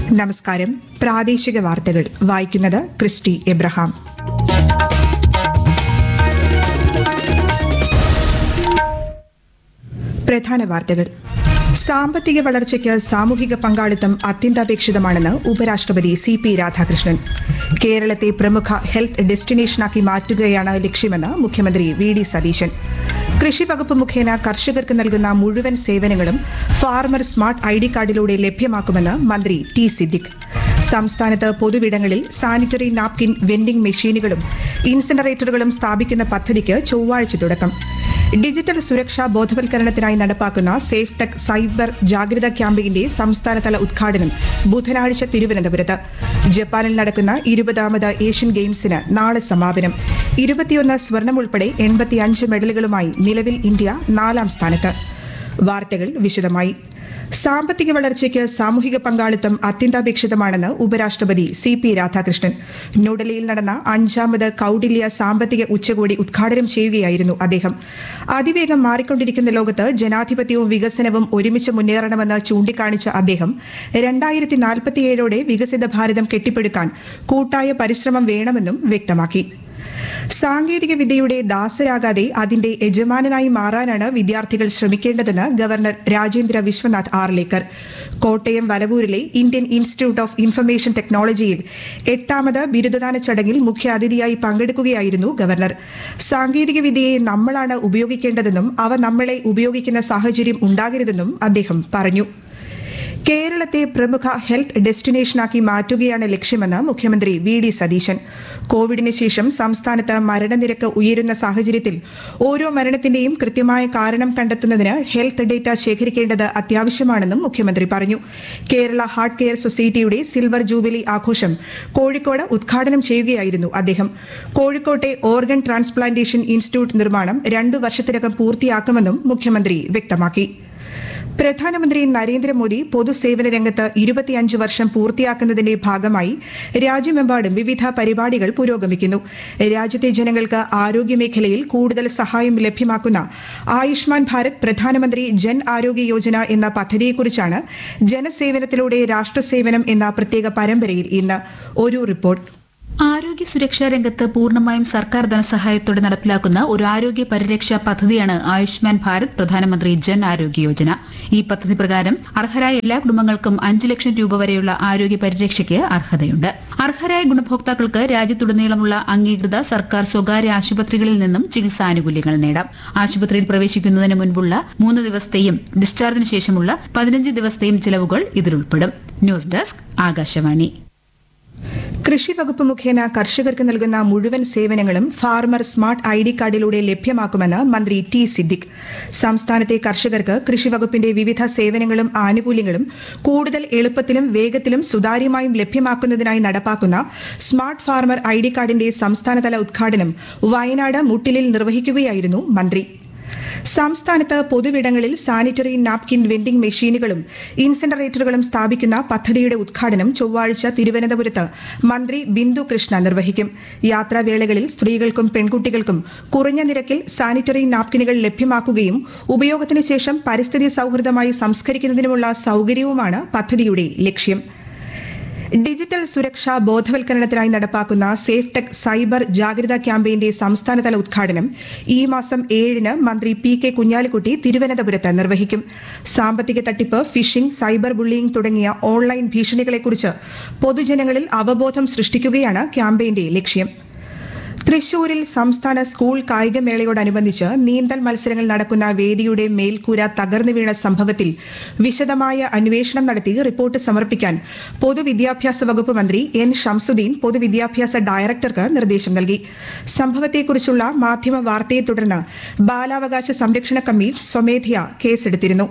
നമസ്കാരം. പ്രാദേശിക വാർത്തകൾ വായിക്കുന്നത് ക്രിസ്റ്റി എബ്രഹാം. പ്രധാന വാർത്തകൾ. സാമ്പത്തിക വളർച്ചയ്ക്ക് സാമൂഹിക പങ്കാളിത്തം അത്യന്താപേക്ഷിതമാണെന്ന് ഉപരാഷ്ട്രപതി CP രാധാകൃഷ്ണൻ. കേരളത്തെ പ്രമുഖ ഹെൽത്ത് ഡെസ്റ്റിനേഷനാക്കി മാറ്റുകയാണ് ലക്ഷ്യമെന്ന് മുഖ്യമന്ത്രി VD സതീശൻ. കൃഷി വകുപ്പ് മുഖേന കർഷകർക്ക് നൽകുന്ന മുഴുവൻ സേവനങ്ങളും ഫാർമർ സ്മാർട്ട് ID കാർഡിലൂടെ ലഭ്യമാക്കുമെന്ന് മന്ത്രി T. സിദ്ദിഖ്. സംസ്ഥാനത്ത് പൊതുവിടങ്ങളിൽ സാനിറ്ററി നാപ്കിൻ വെൻഡിംഗ് മെഷീനുകളും ഇൻസിനറേറ്ററുകളും സ്ഥാപിക്കുന്ന പദ്ധതിക്ക് ചൊവ്വാഴ്ച തുടക്കം. ഡിജിറ്റൽ സുരക്ഷാ ബോധവൽക്കരണത്തിനായി നടപ്പാക്കുന്ന സേഫ് ടെക് സൈബർ ജാഗ്രതാ ക്യാമ്പയിന്റെ സംസ്ഥാനതല ഉദ്ഘാടനം ബുധനാഴ്ച തിരുവനന്തപുരത്ത്. ജപ്പാനിൽ നടക്കുന്ന 20ാമത് ഏഷ്യൻ ഗെയിംസിന് നാളെ സമാപനം. 21 സ്വർണം ഉൾപ്പെടെ 85 മെഡലുകളുമായി നിലവിൽ ഇന്ത്യ 4ാം സ്ഥാനത്ത്. വാർത്തകൾ വിശദമായി. സാമ്പത്തിക വളർച്ചയ്ക്ക് സാമൂഹിക പങ്കാളിത്തം അത്യന്താപേക്ഷിതമാണെന്ന് ഉപരാഷ്ട്രപതി CP രാധാകൃഷ്ണൻ. ന്യൂഡൽഹിയിൽ നടന്ന 5ാമത് കൌടില്യ സാമ്പത്തിക ഉച്ചകോടി ഉദ്ഘാടനം ചെയ്യുകയായിരുന്നു അദ്ദേഹം. അതിവേഗം മാറിക്കൊണ്ടിരിക്കുന്ന ലോകത്ത് ജനാധിപത്യവും വികസനവും ഒരുമിച്ച് മുന്നേറണമെന്ന് ചൂണ്ടിക്കാണിച്ച അദ്ദേഹം 2047 വികസിത ഭാരതം കെട്ടിപ്പടുക്കാൻ കൂട്ടായ പരിശ്രമം വേണമെന്നും വ്യക്തമാക്കി. സാങ്കേതിക വിദ്യയുടെ ദാസരാകാതെ അതിന്റെ യജമാനനായി മാറാനാണ് വിദ്യാർത്ഥികൾ ശ്രമിക്കേണ്ടതെന്ന് governor Rajendra Vishwanath Arlekar. Kottayam വലവൂരിലെ Indian institute of information ടെക്നോളജിയിൽ 8ാമത് ബിരുദദാന ചടങ്ങിൽ മുഖ്യാതിഥിയായി പങ്കെടുക്കുകയായിരുന്നു ഗവർണർ. സാങ്കേതിക വിദ്യയെ നമ്മളാണ് ഉപയോഗിക്കേണ്ടതെന്നും അവ നമ്മളെ ഉപയോഗിക്കുന്ന സാഹചര്യം ഉണ്ടാകരുതെന്നും അദ്ദേഹം പറഞ്ഞു. കേരളത്തെ പ്രമുഖ ഹെൽത്ത് ഡെസ്റ്റിനേഷനാക്കി മാറ്റുകയാണ് ലക്ഷ്യമെന്ന് മുഖ്യമന്ത്രി VD സതീശൻ. കോവിഡിന് ശേഷം സംസ്ഥാനത്ത് മരണനിരക്ക് ഉയരുന്ന സാഹചര്യത്തിൽ ഓരോ മരണത്തിന്റെയും കൃത്യമായ കാരണം കണ്ടെത്തുന്നതിന് ഹെൽത്ത് ഡേറ്റ ശേഖരിക്കേണ്ടത് അത്യാവശ്യമാണെന്നും മുഖ്യമന്ത്രി പറഞ്ഞു. കേരള ഹാർട്ട് കെയർ സൊസൈറ്റിയുടെ സിൽവർ ജൂബിലി ആഘോഷം കോഴിക്കോട് ഉദ്ഘാടനം ചെയ്യുകയായിരുന്നു അദ്ദേഹം. കോഴിക്കോട്ടെ ഓർഗൻ ട്രാൻസ്പ്ലാന്റേഷൻ ഇൻസ്റ്റിറ്റ്യൂട്ട് നിർമ്മാണം 2 വർഷത്തിനകം പൂർത്തിയാക്കുമെന്നും മുഖ്യമന്ത്രി വ്യക്തമാക്കി. പ്രധാനമന്ത്രി നരേന്ദ്രമോദി പൊതുസേവന രംഗത്ത് 25 വർഷം പൂർത്തിയാക്കുന്നതിന്റെ ഭാഗമായി രാജ്യമെമ്പാടും വിവിധ പരിപാടികൾ പുരോഗമിക്കുന്നു. രാജ്യത്തെ ജനങ്ങൾക്ക് ആരോഗ്യമേഖലയിൽ കൂടുതൽ സഹായം ലഭ്യമാക്കുന്ന ആയുഷ്മാൻ ഭാരത് പ്രധാനമന്ത്രി ജൻ ആരോഗ്യ യോജന എന്ന പദ്ധതിയെക്കുറിച്ചാണ് ജനസേവനത്തിലൂടെ രാഷ്ട്രസേവനം എന്ന പ്രത്യേക പരമ്പരയിൽ ഇന്ന് ഒരു റിപ്പോർട്ട്. ആരോഗ്യ സുരക്ഷാ രംഗത്ത് പൂർണ്ണമായും സർക്കാർ ധനസഹായത്തോടെ നടപ്പിലാക്കുന്ന ഒരു ആരോഗ്യ പരിരക്ഷാ പദ്ധതിയാണ് ആയുഷ്മാൻ ഭാരത് പ്രധാനമന്ത്രി ജൻ ആരോഗ്യ യോജന. ഈ പദ്ധതി പ്രകാരം അർഹരായ എല്ലാ കുടുംബങ്ങൾക്കും 5 ലക്ഷം രൂപ വരെയുള്ള ആരോഗ്യ പരിരക്ഷയ്ക്ക് അർഹതയുണ്ട്. അർഹരായ ഗുണഭോക്താക്കൾക്ക് രാജ്യത്തുടനീളമുള്ള അംഗീകൃത സർക്കാർ സ്വകാര്യ ആശുപത്രികളിൽ നിന്നും ചികിത്സാനുകൂല്യങ്ങൾ നേടാം. ആശുപത്രിയിൽ പ്രവേശിക്കുന്നതിന് മുൻപുള്ള 3 ദിവസത്തെയും ഡിസ്ചാർജിന് ശേഷമുള്ള 15 ദിവസത്തെയും ചിലവുകൾ ഇതിലുൾപ്പെടും. News desk Akashvani. കൃഷി വകുപ്പ് മുഖേന കർഷകർക്ക് നൽകുന്ന മുഴുവൻ സേവനങ്ങളും ഫാർമർ സ്മാർട്ട് ID കാർഡിലൂടെ ലഭ്യമാക്കുമെന്ന് മന്ത്രി T. സിദ്ദിഖ്. സംസ്ഥാനത്തെ കർഷകർക്ക് കൃഷി വകുപ്പിന്റെ വിവിധ സേവനങ്ങളും ആനുകൂല്യങ്ങളും കൂടുതൽ എളുപ്പത്തിലും വേഗത്തിലും സുതാര്യമായും ലഭ്യമാക്കുന്നതിനായി നടപ്പാക്കുന്ന സ്മാർട്ട് ഫാർമർ ID കാർഡിന്റെ സംസ്ഥാനതല ഉദ്ഘാടനം വയനാട് മുട്ടിലിൽ നിർവഹിക്കുകയായിരുന്നു മന്ത്രി. സംസ്ഥാനത്ത് പൊതുവിടങ്ങളിൽ സാനിറ്ററി നാപ്കിൻ വെൻഡിംഗ് മെഷീനുകളും ഇൻസിനറേറ്ററുകളും സ്ഥാപിക്കുന്ന പദ്ധതിയുടെ ഉദ്ഘാടനം ചൊവ്വാഴ്ച തിരുവനന്തപുരത്ത് മന്ത്രി ബിന്ദു കൃഷ്ണ നിർവഹിക്കും. യാത്രാവേളകളിൽ സ്ത്രീകൾക്കും പെൺകുട്ടികൾക്കും കുറഞ്ഞ നിരക്കിൽ സാനിറ്ററി നാപ്കിനുകൾ ലഭ്യമാക്കുകയും ഉപയോഗത്തിന് ശേഷം പരിസ്ഥിതി സൌഹൃദമായി സംസ്കരിക്കുന്നതിനുമുള്ള സൌകര്യവുമാണ് പദ്ധതിയുടെ ലക്ഷ്യം. ഡിജിറ്റൽ സുരക്ഷാ ബോധവൽക്കരണത്തിനായി നടപ്പാക്കുന്ന സേഫ് ടെക് സൈബർ ജാഗ്രതാ ക്യാമ്പയിന്റെ സംസ്ഥാനതല ഉദ്ഘാടനം ഈ മാസം 7-ന് മന്ത്രി PK കുഞ്ഞാലിക്കുട്ടി തിരുവനന്തപുരത്ത് നിർവഹിക്കും. സാമ്പത്തിക തട്ടിപ്പ്, ഫിഷിംഗ്, സൈബർ ബുള്ളിയിംഗ് തുടങ്ങിയ ഓൺലൈൻ ഭീഷണികളെക്കുറിച്ച് പൊതുജനങ്ങളിൽ അവബോധം സൃഷ്ടിക്കുകയാണ് ക്യാമ്പയിന്റെ ലക്ഷ്യം. തൃശൂരിൽ സംസ്ഥാന സ്കൂൾ കായികമേളയോടനുബന്ധിച്ച് നീന്തൽ മത്സരങ്ങൾ നടക്കുന്ന വേദിയുടെ മേൽക്കൂര തകർന്നു വീണ സംഭവത്തിൽ വിശദമായ അന്വേഷണം നടത്തി റിപ്പോർട്ട് സമർപ്പിക്കാൻ പൊതുവിദ്യാഭ്യാസ വകുപ്പ് മന്ത്രി N. ഷംസുദ്ദീൻ പൊതുവിദ്യാഭ്യാസ ഡയറക്ടർക്ക് നിർദ്ദേശം നൽകി. സംഭവത്തെക്കുറിച്ചുള്ള മാധ്യമ വാർത്തയെ തുടർന്ന് ബാലാവകാശ സംരക്ഷണ കമ്മീഷൻ സ്വമേധയാ കേസെടുത്തിരുന്നു.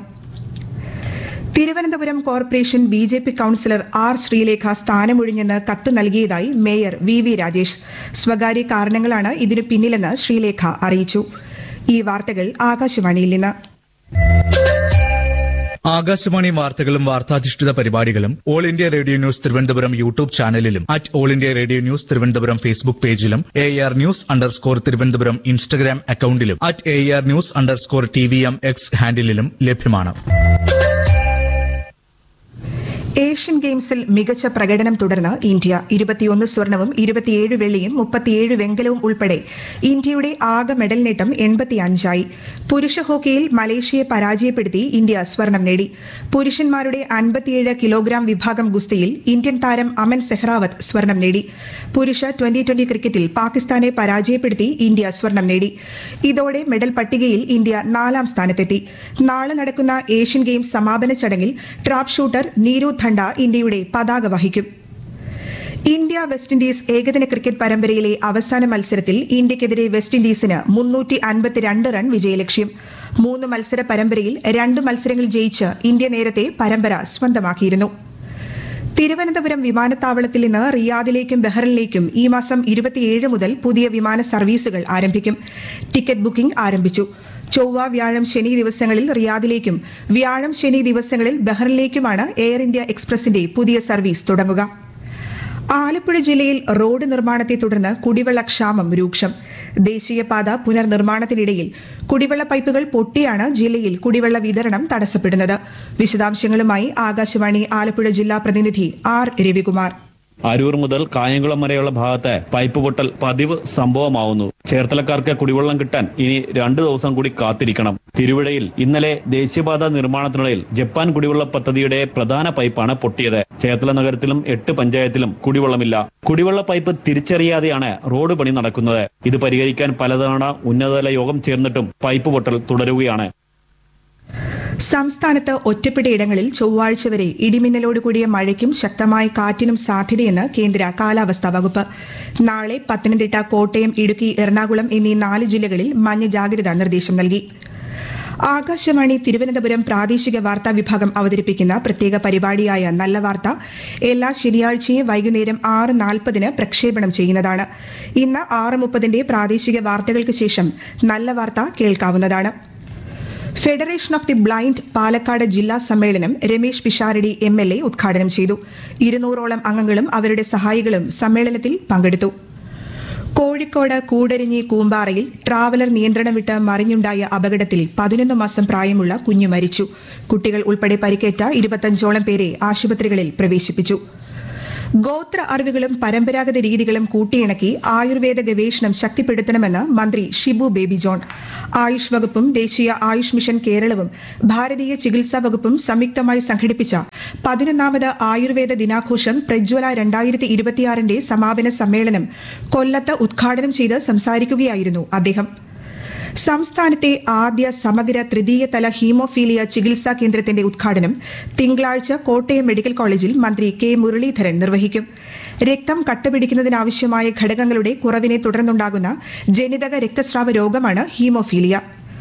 Thiruvananthapuram corporation BJP councillor R. Sreelekha സ്ഥാനമൊഴിഞ്ഞെന്ന് കത്ത് നൽകിയതായി മേയർ VV രാജേഷ്. സ്വകാര്യ കാരണങ്ങളാണ് ഇതിനു പിന്നിലെന്ന് ശ്രീലേഖ അറിയിച്ചു. ഈ വാർത്തകൾ ആകാശവാണിയിൽ നിന്ന്. ആകാശവാണി വാർത്തകളും വാർത്താധിഷ്ഠിത പരിപാടികളും all India radio news Thiruvananthapuram YouTube ചാനലിലും all India radio news Thiruvananthapuram Facebook പേജിലും AR News_ തിരുവനന്തപുരം ഇൻസ്റ്റഗ്രാം അക്കൌണ്ടിലും AR News_TVM X ഹാൻഡിലും ലഭ്യമാണ്. ഏഷ്യൻ ഗെയിംസിൽ മികച്ച പ്രകടനം തുടർന്ന് ഇന്ത്യ 21 സ്വർണവും 27 വെള്ളിയും 37 വെങ്കലവും ഉൾപ്പെടെ ഇന്ത്യയുടെ ആകെ മെഡൽ നേട്ടം 85ആയി. പുരുഷ ഹോക്കിയിൽ മലേഷ്യയെ പരാജയപ്പെടുത്തി ഇന്ത്യ സ്വർണം നേടി. പുരുഷന്മാരുടെ 57 കിലോഗ്രാം വിഭാഗം ഗുസ്തിയിൽ ഇന്ത്യൻ താരം അമൻ സെഹ്റാവത്ത് സ്വർണം നേടി. പുരുഷ 2020 ക്രിക്കറ്റിൽ പാകിസ്ഥാനെ പരാജയപ്പെടുത്തി ഇന്ത്യ സ്വർണം നേടി. ഇതോടെ മെഡൽ പട്ടികയിൽ ഇന്ത്യ 4ാം സ്ഥാനത്തെത്തി. നാളെ നടക്കുന്ന ഏഷ്യൻ ഗെയിംസ് സമാപന ചടങ്ങിൽ ട്രാപ്പ് ഷൂട്ടർ നീരു ധണ്ട ഇന്ത്യയുടെ പതാക വഹിക്കും. ഇന്ത്യ വെസ്റ്റ് ഇൻഡീസ് ഏകദിന ക്രിക്കറ്റ് പരമ്പരയിലെ അവസാന മത്സരത്തിൽ ഇന്ത്യയ്ക്കെതിരെ വെസ്റ്റ് ഇൻഡീസിന് 352 റൺ വിജയലക്ഷ്യം. 3 മത്സര പരമ്പരയിൽ 2 മത്സരങ്ങൾ ജയിച്ച് ഇന്ത്യ നേരത്തെ പരമ്പര സ്വന്തമാക്കിയിരുന്നു. തിരുവനന്തപുരം വിമാനത്താവളത്തിൽ നിന്ന് റിയാദിലേക്കും ബഹ്റിനിലേക്കും ഈ മാസം 27 മുതൽ പുതിയ വിമാന സർവീസുകൾ ആരംഭിക്കും. ടിക്കറ്റ് ബുക്കിംഗ് ആരംഭിച്ചു. ചൊവ്വ, വ്യാഴം, ശനി ദിവസങ്ങളിൽ റിയാദിലേക്കും വ്യാഴം, ശനി ദിവസങ്ങളിൽ ബഹ്റിനിലേക്കുമാണ് എയർ ഇന്ത്യ എക്സ്പ്രസിന്റെ പുതിയ സർവീസ് തുടങ്ങുക. ആലപ്പുഴ ജില്ലയിൽ റോഡ് നിർമ്മാണത്തെ തുടർന്ന് കുടിവെള്ളക്ഷാമം രൂക്ഷം. ദേശീയപാത പുനർനിർമ്മാണത്തിനിടയിൽ കുടിവെള്ള പൈപ്പുകൾ പൊട്ടിയാണ് ജില്ലയിൽ കുടിവെള്ള വിതരണം തടസ്സപ്പെടുന്നത്. വിശദാംശങ്ങളുമായി ആകാശവാണി ആലപ്പുഴ ജില്ലാ പ്രതിനിധി ആർ രവികുമാർ. അരൂർ മുതൽ കായംകുളം വരെയുള്ള ഭാഗത്ത് പൈപ്പ് പൊട്ടൽ പതിവ് സംഭവമാവുന്നു. ചേർത്തലക്കാർക്ക് കുടിവെള്ളം കിട്ടാൻ ഇനി 2 ദിവസം കൂടി കാത്തിരിക്കണം. തിരുവിഴയിൽ ഇന്നലെ ദേശീയപാത നിർമ്മാണത്തിനിടയിൽ ജപ്പാൻ കുടിവെള്ള പദ്ധതിയുടെ പ്രധാന പൈപ്പാണ് പൊട്ടിയത്. ചേർത്തല നഗരത്തിലും 8 പഞ്ചായത്തിലും കുടിവെള്ളമില്ല. കുടിവെള്ള പൈപ്പ് തിരിച്ചറിയാതെയാണ് റോഡ് പണി നടക്കുന്നത്. ഇത് പരിഹരിക്കാൻ പലതവണ ഉന്നതതല യോഗം ചേർന്നിട്ടും പൈപ്പ് പൊട്ടൽ തുടരുകയാണ്. സംസ്ഥാനത്ത് ഒറ്റപ്പെട്ടയിടങ്ങളിൽ ചൊവ്വാഴ്ച വരെ ഇടിമിന്നലോട് കൂടിയ മഴയ്ക്കും ശക്തമായ കാറ്റിനും സാധ്യതയെന്ന് കേന്ദ്ര കാലാവസ്ഥാ വകുപ്പ്. നാളെ പത്തനംതിട്ട, കോട്ടയം, ഇടുക്കി, എറണാകുളം എന്നീ 4 ജില്ലകളിൽ മഞ്ഞ ജാഗ്രതാ നിർദ്ദേശം നൽകി. ആകാശവാണി തിരുവനന്തപുരം പ്രാദേശിക വാർത്താ വിഭാഗം അവതരിപ്പിക്കുന്ന പ്രത്യേക പരിപാടിയായ നല്ല വാർത്ത എല്ലാ ശനിയാഴ്ചയും വൈകുന്നേരം 6:40 പ്രക്ഷേപണം ചെയ്യുന്നതാണ്. ഇന്ന് 6:30 പ്രാദേശിക വാർത്തകൾക്ക് ശേഷം നല്ല വാർത്ത കേൾക്കാവുന്നതാണ്. Federation of the blind Palakkad ജില്ലാ സമ്മേളനം രമേശ് പിഷാരടി MLA ഉദ്ഘാടനം ചെയ്തു. 200ഓളം അംഗങ്ങളും അവരുടെ സഹായികളും സമ്മേളനത്തിൽ പങ്കെടുത്തു. കോഴിക്കോട് കൂടരഞ്ഞി കൂമ്പാറയിൽ ട്രാവലർ നിയന്ത്രണം വിട്ട് മറിഞ്ഞുണ്ടായ അപകടത്തിൽ 11 മാസം പ്രായമുള്ള കുഞ്ഞു മരിച്ചു. കുട്ടികൾ ഉൾപ്പെടെ പരിക്കേറ്റ 25ഓളം പേരെ ആശുപത്രികളിൽ പ്രവേശിപ്പിച്ചു. ഗോത്ര അറിവുകളും പരമ്പരാഗത രീതികളും കൂട്ടിയിണക്കി ആയുർവേദ ഗവേഷണം ശക്തിപ്പെടുത്തണമെന്ന് മന്ത്രി ഷിബു ബേബി ജോൺ. ആയുഷ് വകുപ്പും ദേശീയ ആയുഷ് മിഷൻ കേരളവും ഭാരതീയ ചികിത്സാ വകുപ്പും സംയുക്തമായി സംഘടിപ്പിച്ച 11ാമത് ആയുർവേദ ദിനാഘോഷം പ്രജ്വല 2026ന്റെ സമാപന സമ്മേളനം കൊല്ലത്ത് ഉദ്ഘാടനം ചെയ്ത് സംസാരിക്കുകയായിരുന്നു അദ്ദേഹം. സംസ്ഥാനത്തെ ആദ്യ സമഗ്ര തൃതീയ തല ഹീമോഫീലിയ ചികിത്സാ കേന്ദ്രത്തിന്റെ ഉദ്ഘാടനം തിങ്കളാഴ്ച കോട്ടയം മെഡിക്കൽ കോളേജിൽ മന്ത്രി കെ മുരളീധരൻ നിർവഹിക്കും. രക്തം കട്ടപിടിക്കുന്നതിനാവശ്യമായ ഘടകങ്ങളുടെ കുറവിനെ തുടർന്നുണ്ടാകുന്ന ജനിതക രക്തസ്രാവ രോഗമാണ് ഹീമോഫീലിയ.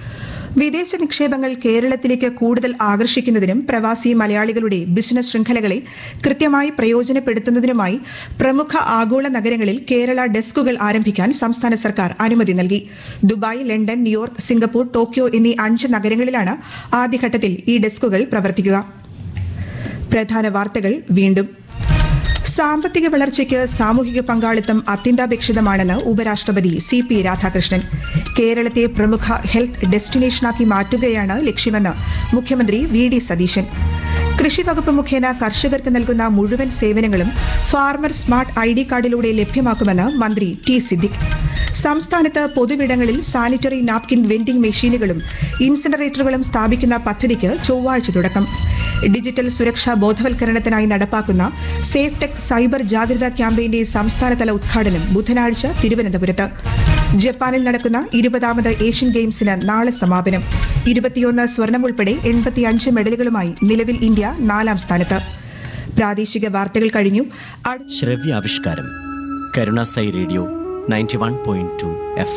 വിദേശ നിക്ഷേപങ്ങൾ കേരളത്തിലേക്ക് കൂടുതൽ ആകർഷിക്കുന്നതിനും പ്രവാസി മലയാളികളുടെ ബിസിനസ് ശൃംഖലകളെ കൃത്യമായി പ്രയോജനപ്പെടുത്തുന്നതിനുമായി പ്രമുഖ ആഗോള നഗരങ്ങളിൽ കേരള ഡെസ്കുകൾ ആരംഭിക്കാൻ സംസ്ഥാന സർക്കാർ അനുമതി നൽകി. Dubai, London, New York, Singapore, Tokyo എന്നീ 5 നഗരങ്ങളിലാണ് ആദ്യഘട്ടത്തിൽ ഈ ഡെസ്കുകൾ പ്രവർത്തിക്കുക. പ്രധാന വാർത്തകൾ വീണ്ടും. സാമ്പത്തിക വളർച്ചയ്ക്ക് സാമൂഹിക പങ്കാളിത്തം അത്യന്താപേക്ഷിതമാണെന്ന് ഉപരാഷ്ട്രപതി CP രാധാകൃഷ്ണൻ. കേരളത്തെ പ്രമുഖ ഹെൽത്ത് ഡെസ്റ്റിനേഷനാക്കി മാറ്റുകയാണ് ലക്ഷ്യമെന്ന് മുഖ്യമന്ത്രി VD സതീശൻ. കൃഷി വകുപ്പ് മുഖേന കർഷകർക്ക് നൽകുന്ന മുഴുവൻ സേവനങ്ങളും ഫാർമർ സ്മാർട്ട് ID കാർഡിലൂടെ ലഭ്യമാക്കുമെന്ന് മന്ത്രി T സിദ്ദിഖ്. സംസ്ഥാനത്ത് പൊതുവിടങ്ങളിൽ സാനിറ്ററി നാപ്കിൻ വെൻഡിംഗ് മെഷീനുകളും ഇൻസിനറേറ്ററുകളും സ്ഥാപിക്കുന്ന പദ്ധതിക്ക് ചൊവ്വാഴ്ച തുടക്കം. ഡിജിറ്റൽ സുരക്ഷാ ബോധവൽക്കരണത്തിനായി നടപ്പാക്കുന്ന സേഫ് ടെക് സൈബർ ജാഗ്രതാ ക്യാമ്പയിന്റെ സംസ്ഥാനതല ഉദ്ഘാടനം ബുധനാഴ്ച തിരുവനന്തപുരത്ത്. ജപ്പാനിൽ നടക്കുന്ന 20ാമത് ഏഷ്യൻ ഗെയിംസിന് നാളെ സമാപനം. 21 സ്വർണം ഉൾപ്പെടെ 85 മെഡലുകളുമായി നിലവിൽ ഇന്ത്യ 4ാം സ്ഥാനത്ത്. പ്രാദേശിക വാർത്തകൾ കഴിഞ്ഞു. ശ്രവ്യാവിഷ്കാരം കരുണാസൈ റേഡിയോ 91.2 FM.